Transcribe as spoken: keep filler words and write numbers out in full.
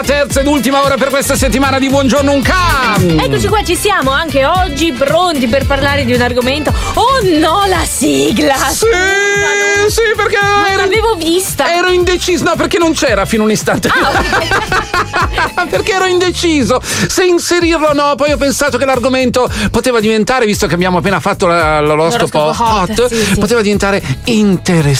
Terza ed ultima ora per questa settimana di Buongiorno Unca. Eccoci qua, ci siamo anche oggi pronti per parlare di un argomento. Oh no, la sigla! Sì, sì, perché non ero, l'avevo vista. Ero indeciso, no, perché non c'era fino a un istante. Ah, okay. Perché ero indeciso se inserirlo o no. Poi ho pensato che l'argomento poteva diventare, visto che abbiamo appena fatto la, l'oroscopo L'oroscopo hot, hot, sì, sì. poteva diventare interessante.